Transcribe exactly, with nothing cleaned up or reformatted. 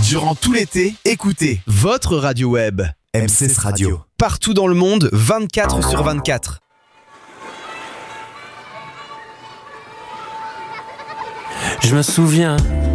Durant tout l'été, écoutez votre radio web. M six Radio. Partout dans le monde, vingt-quatre sur vingt-quatre. Je me souviens